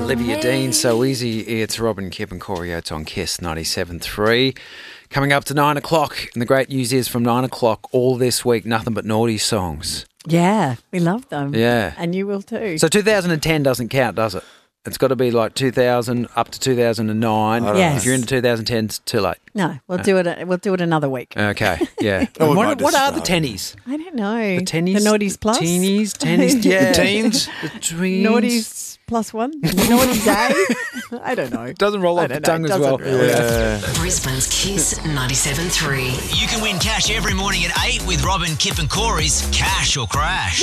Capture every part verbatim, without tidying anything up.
Olivia Dean, So Easy. It's Robin, Kip and Corey Oates on Kiss ninety-seven point three. Coming up to nine o'clock, and the great news is from nine o'clock all this week, nothing but naughty songs. Yeah, we love them. Yeah. And you will too. So two thousand ten doesn't count, does it? It's got to be like two thousand up to two thousand nine. Yes. If you're into two thousand ten, it's too late. No, we'll do it. We'll do it another week. Okay, yeah. Oh, we what might what just are the start. tennies? I don't know. The tennies? The naughties plus. Teenies? Tennies? Yeah. Teens? The tweens? Naughties plus one. Naughties A. I don't know. Doesn't roll I off the don't know. tongue It as well. doesn't really. Yeah. Brisbane's Kiss ninety-seven point three. You can win cash every morning at eight with Robin, Kip and Corey's Cash or Crash.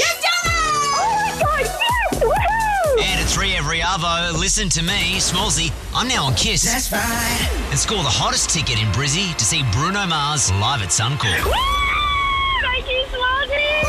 And at three every Arvo, listen to me, Smallsy. I'm now on Kiss. That's right. And score the hottest ticket in Brizzy to see Bruno Mars live at Suncorp. Thank you, Smallsy!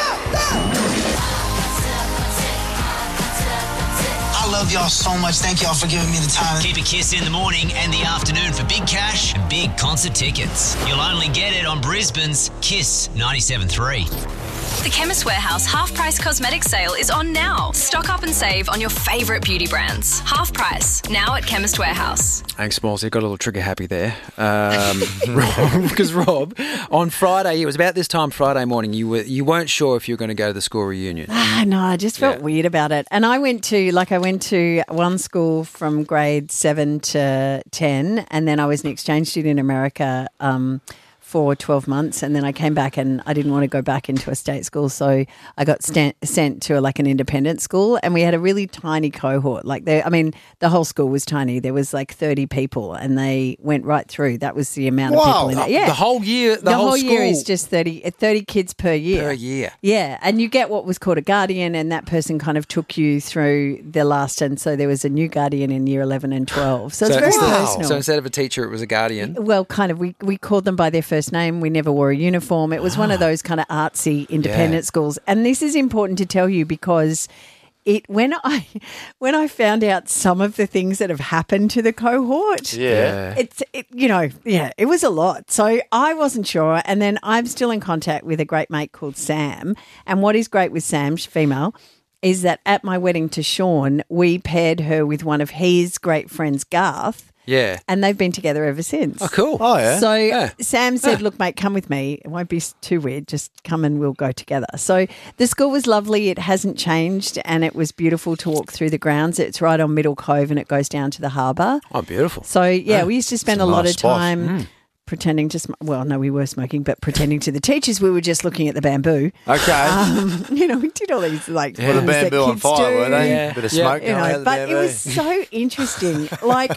I love y'all so much. Thank y'all for giving me the time. Keep a Kiss in the morning and the afternoon for big cash and big concert tickets. You'll only get it on Brisbane's Kiss ninety-seven point three. The Chemist Warehouse Half Price Cosmetic Sale is on now. Stock up and save on your favourite beauty brands. Half price, now at Chemist Warehouse. Thanks, Smallsy. Got a little trigger happy there. Um, because Rob, on Friday, it was about this time Friday morning, you, were, you weren't sure if you were going to go to the school reunion. Ah, no, I just felt Yeah. weird about it. And I went to, like, I went to one school from grade seven to ten, and then I was an exchange student in America um, for twelve months, and then I came back and I didn't want to go back into a state school, so I got st- sent to a, like an independent school, and we had a really tiny cohort. Like, there, I mean, the whole school was tiny. There was like thirty people, and they went right through. That was the amount of Wow. people in it. Yeah, The whole year, the, the whole, whole school year is just thirty, thirty kids per year. per year. Yeah, and you get what was called a guardian, and that person kind of took you through the last, and so there was a new guardian in year eleven and twelve. So, it's very instead, personal. so instead of a teacher, it was a guardian. Well, kind of, we, we called them by their first name. We never wore a uniform. It was one of those kind of artsy independent Yeah. schools. And this is important to tell you because it when I when I found out some of the things that have happened to the cohort, Yeah. it's, it, you know, yeah, it was a lot. So I wasn't sure. And then I'm still in contact with a great mate called Sam. And what is great with Sam, she's female, is that at my wedding to Sean, we paired her with one of his great friends, Garth. Yeah. And they've been together ever since. Oh, cool. Oh, yeah. So Yeah. Sam said, look, mate, come with me. It won't be s- too weird. Just come and we'll go together. So the school was lovely. It hasn't changed, and it was beautiful to walk through the grounds. It's right on Middle Cove and it goes down to the harbour. Oh, beautiful. So, yeah, we used to spend a It's a lot nice of spot. time pretending to sm- well, no, we were smoking, but pretending to the teachers we were just looking at the bamboo. Okay. Um, you know, we did all these, like, Yeah. Well, the things that bamboo on kids fire, do. were they? Yeah. Bit of Yeah. smoke You coming out know, of the but it bamboo. was so interesting. Like,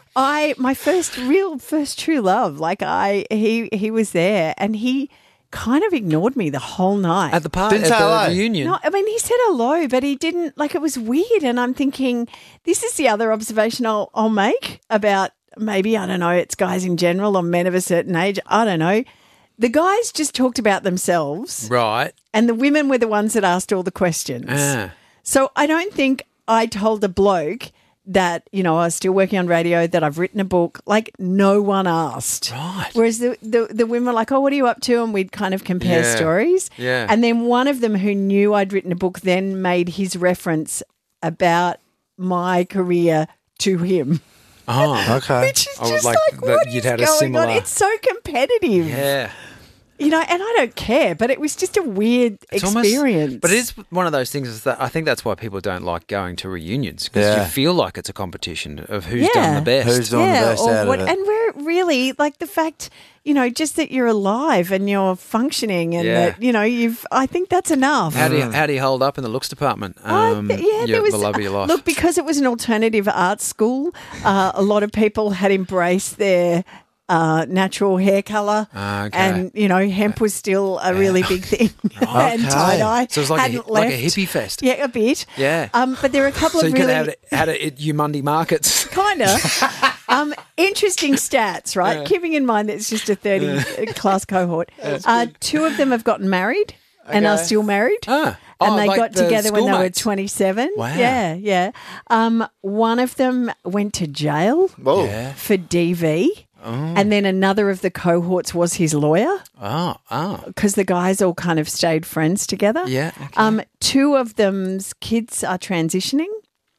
I, my first real, first true love. Like, I, he, he was there, and he kind of ignored me the whole night. At the party, Didn't at say the hello. reunion. No, I mean, he said hello, but he didn't, like, it was weird. And I'm thinking, this is the other observation I'll, I'll make about maybe, I don't know, it's guys in general or men of a certain age. I don't know. The guys just talked about themselves, Right. and the women were the ones that asked all the questions. Ah. So I don't think I told the bloke that, you know, I was still working on radio, that I've written a book. Like, no one asked. Right. Whereas the, the, the women were like, oh, what are you up to? And we'd kind of compare Yeah. stories. Yeah. And then one of them who knew I'd written a book then made his reference about my career to him. Oh, Okay. Which is I would just like like, that what you'd is had a going similar- on? It's so competitive. yeah. You know, and I don't care, but it was just a weird It's almost- experience. but it is one of those things is that I think that's why people don't like going to reunions because Yeah. you feel like it's a competition of who's Yeah. done the best. Who's doing the best or out what, of it? and we're really like the fact, you know, just that you're alive and you're functioning, and Yeah. that, you know, you've. I think that's enough. How do you how do you hold up in the looks department? I Um, th- yeah, your- there was the love of your life. Look, because it was an alternative arts school, uh, a lot of people had embraced their uh, natural hair colour, Ah, okay. and you know, hemp was still a really big thing, and Okay. tie dye. So it was like a, hadn't like a left. hippie fest. Yeah, a bit. Yeah. Um, but there are a couple So of you could really have it, had it at your Monday markets. kind of um, interesting stats, right? Keeping in mind that it's just a thirty class cohort. Uh, two of them have gotten married and are Okay. still married. Ah. And Oh, they like got the together when they were schoolmates. twenty-seven. Wow. Yeah, yeah. Um, one of them went to jail Whoa. Yeah. for D V. And then another of the cohorts was his lawyer, Oh, oh. because the guys all kind of stayed friends together. Yeah. Okay. Um, two of them's kids are transitioning.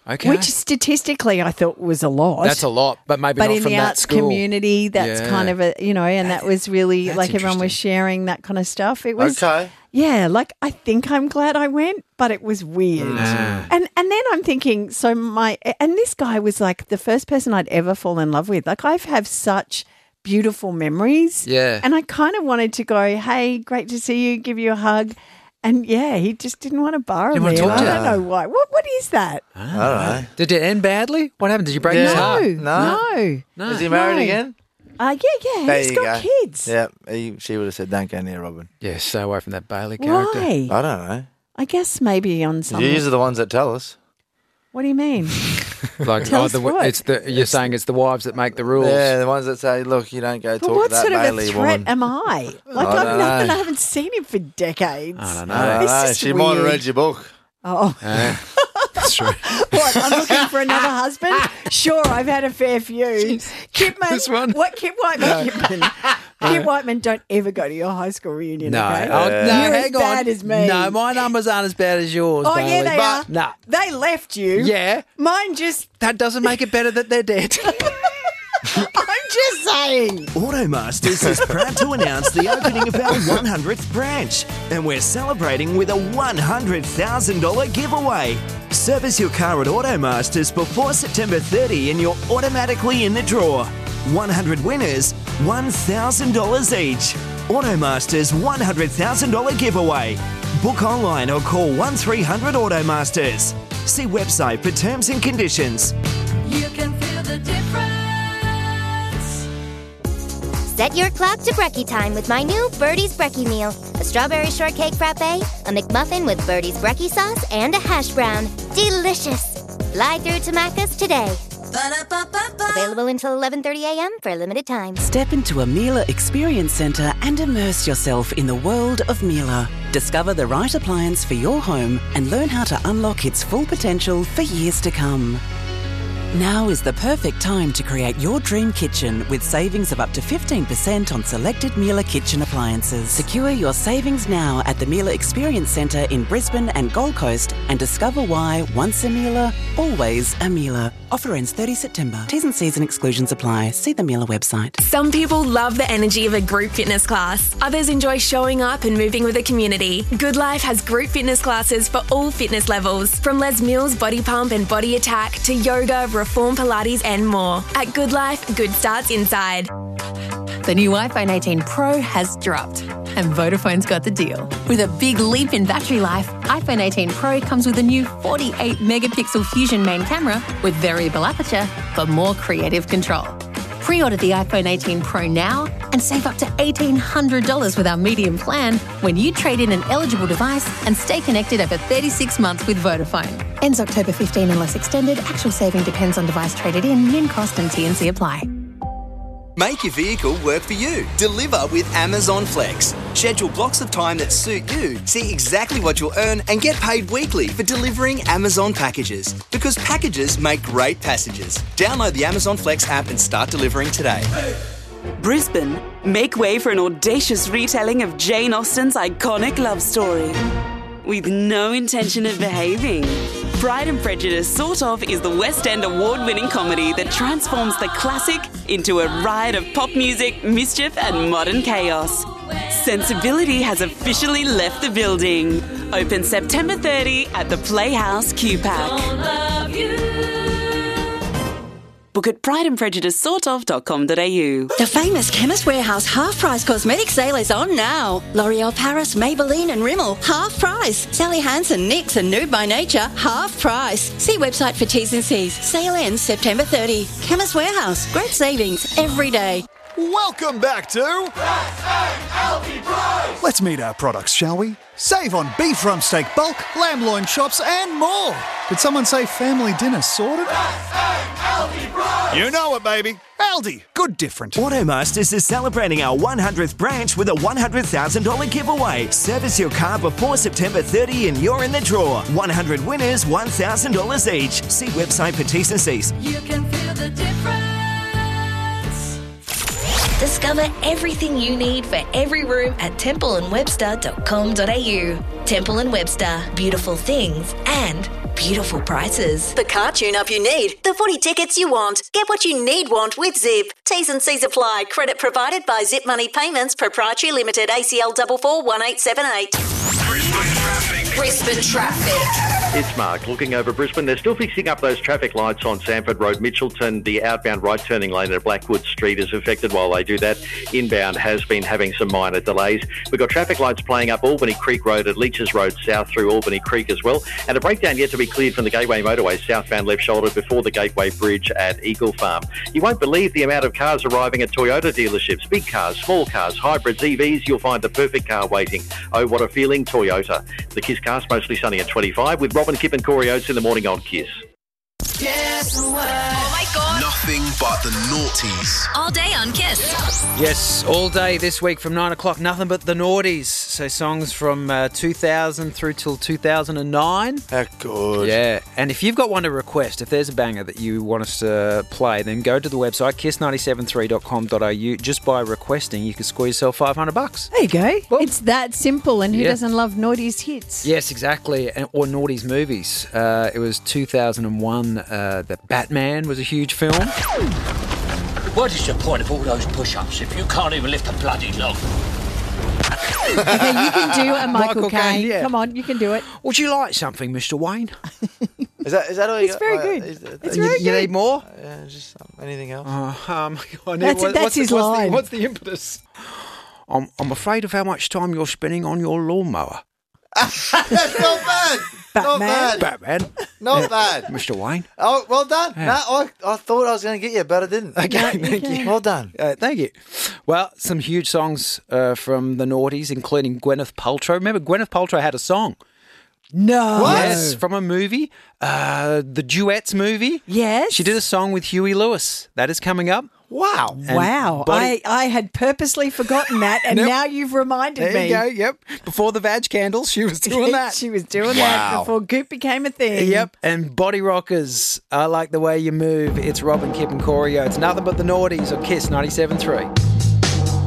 Okay. Which statistically I thought was a lot. That's a lot, but maybe but not in from the that arts school. community, that's Yeah. kind of a, you know, and that was really That's like everyone was interesting. sharing that kind of stuff. It was, Okay. yeah, like I think I'm glad I went, but it was weird. Mm. And and then I'm thinking, so my, and this guy was like the first person I'd ever fall in love with. Like I have such beautiful memories. Yeah. And I kind of wanted to go, hey, great to see you, give you a hug. And yeah, he just didn't want to borrow Didn't me. want to and talk I to don't know why. What What is that? I don't know. Did it end badly? What happened? Did you break his Yeah. heart? No, No. no. Is he married No. again? Uh, yeah, yeah. There He's you got go. kids. Yeah, he, she would have said, don't go near Robin. Yeah, stay away from that Bailey character. Why? I don't know. I guess maybe on some. You are the ones that tell us. What do you mean? Like, Tell oh, us the, what? it's the you're saying it's the wives that make the rules. Yeah, the ones that say, look, you don't go But talk what to that sort of Bailey a threat woman. am I? Like I I've don't nothing. know. I haven't seen him for decades. I don't know. I don't It's know. just She might have weird. read your book. Oh, Yeah, that's true. what? I'm looking for another husband. Sure, I've had a fair few. Kipman, This one? what? Kip Whiteman. Kipman. Kip Whiteman. Don't ever go to your high school reunion. No, okay? oh, no, You're hang as bad on. as me. No, my numbers aren't as bad as yours. Oh Bailey. yeah, they are. No, They left you. yeah, Mine just. that doesn't make it better that they're dead. I'm just saying. Automasters is proud to announce the opening of our one hundredth branch, and we're celebrating with a one hundred thousand dollars giveaway. Service your car at Automasters before September thirtieth and you're automatically in the draw. one hundred winners, one thousand dollars each. Automasters one hundred thousand dollars giveaway. Book online or call one three hundred Automasters. See website for terms and conditions. You can feel the difference. Set your clock to brekkie time with my new Birdie's Brekkie Meal. A strawberry shortcake frappe, a McMuffin with Birdie's Brekkie sauce, and a hash brown. Delicious! Fly through to Macca's today. Ba-da-ba-ba-ba. Available until eleven thirty a.m. for a limited time. Step into a Miele Experience Centre and immerse yourself in the world of Miele. Discover the right appliance for your home and learn how to unlock its full potential for years to come. Now is the perfect time to create your dream kitchen with savings of up to fifteen percent on selected Miele kitchen appliances. Secure your savings now at the Miele Experience Centre in Brisbane and Gold Coast and discover why once a Miele, always a Miele. Offer ends thirtieth September. T's and C's and exclusions apply. See the Miele website. Some people love the energy of a group fitness class. Others enjoy showing up and moving with a community. Good Life has group fitness classes for all fitness levels, from Les Mills Body Pump and Body Attack to yoga, Reform Pilates and more. At Good Life, good starts inside. The new iPhone eighteen Pro has dropped, and Vodafone's got the deal. With a big leap in battery life, iPhone eighteen Pro comes with a new forty-eight megapixel Fusion main camera with variable aperture for more creative control. Pre-order the iPhone eighteen Pro now and save up to eighteen hundred dollars with our medium plan when you trade in an eligible device and stay connected over thirty-six months with Vodafone. Ends October fifteenth unless extended. Actual saving depends on device traded in. Min cost and T and C apply. Make your vehicle work for you. Deliver with Amazon Flex. Schedule blocks of time that suit you. See exactly what you'll earn and get paid weekly for delivering Amazon packages. Because packages make great passages. Download the Amazon Flex app and start delivering today. Brisbane, make way for an audacious retelling of Jane Austen's iconic love story. With no intention of behaving. Pride and Prejudice Sort Of is the West End award-winning comedy that transforms the classic into a riot of pop music, mischief and modern chaos. Sensibility has officially left the building. Open September thirtieth at the Playhouse Q PAC. Book at pride and prejudice sort of dot com dot a u. The famous Chemist Warehouse half-price cosmetic sale is on now. L'Oreal Paris, Maybelline and Rimmel, half price. Sally Hansen, NYX and Nude by Nature, half price. See website for T's and C's. Sale ends September thirtieth. Chemist Warehouse, great savings every day. Welcome back to Let's meet our products, shall we? Save on beef rump steak bulk, lamb loin chops and more. Did someone say family dinner sorted? You know it, baby. Aldi, good different. Automasters is celebrating our one hundredth branch with a one hundred thousand dollars giveaway. Service your car before September thirtieth and you're in the draw. one hundred winners, one thousand dollars each. See website for T's and C's. You can feel the difference. Discover everything you need for every room at temple and webster dot com dot a u. Temple and Webster, beautiful things and beautiful prices. The car tune-up you need. The footy tickets you want. Get what you need want with Zip. T's and C's apply. Credit provided by Zip Money Payments, Proprietary Limited, A C L four four one eight seven eight. Brisbane traffic. It's Mark looking over Brisbane. They're still fixing up those traffic lights on Sanford Road, Mitchelton. The outbound right turning lane at Blackwood Street is affected while they do that. Inbound has been having some minor delays. We've got traffic lights playing up Albany Creek Road at Leeches Road south through Albany Creek as well. And a breakdown yet to be cleared from the Gateway Motorway southbound left shoulder before the Gateway Bridge at Eagle Farm. You won't believe the amount of cars arriving at Toyota dealerships. Big cars, small cars, hybrids, E Vs. You'll find the perfect car waiting. Oh, what a feeling, Toyota. The Kiss Cast, mostly sunny at twenty-five with Robin, Kip and Corey Oates in the morning on Kiss. Guess what? Oh my God. Nothing but the naughties. All day on Kiss. Yes, all day this week from nine o'clock, nothing but the noughties. So songs from uh, two thousand through till two thousand nine. How good. Yeah, and if you've got one to request, if there's a banger that you want us to play, then go to the website kiss nine seven three dot com dot a u. Just by requesting, you can score yourself five hundred bucks. There you go. Well, it's that simple, and who yeah. doesn't love Naughty's hits? Yes, exactly, and, or Naughty's movies. Uh, it was two thousand one uh, that Batman was a huge film. What is the point of all those push-ups if you can't even lift a bloody log? Okay, you can do a Michael, Michael Caine. Caine, yeah. Come on, you can do it. Would you like something, Mister Wayne? Is that is that all you It's got? very Uh, good. is that- It's you, very you good. need more? Yeah, just um, anything else. Uh, um, I need, That's- what- that's what's, the- his what's, line. the, what's the impetus? I'm, I'm afraid of how much time you're spending on your lawnmower. That's not bad. Not bad. Batman. Not bad. Mister Wayne. Oh, well done. Yeah. No, I, I thought I was going to get you, but I didn't. Okay, thank you. Well done. Uh, thank you. Well, some huge songs uh, from the noughties, including Gwyneth Paltrow. Remember, Gwyneth Paltrow had a song. No. Yes, from a movie, uh, the Duets movie. Yes. She did a song with Huey Lewis. That is coming up. Wow. And Wow. Body- I, I had purposely forgotten that, and Nope. now you've reminded There me. you go, yep. Before the Vag Candles, she was doing that. She was doing that Wow. before Goop became a thing. Yep, and Body Rockers, I Like the Way You Move. It's Robin, Kip and Corey. It's nothing but the noughties on Kiss ninety-seven point three.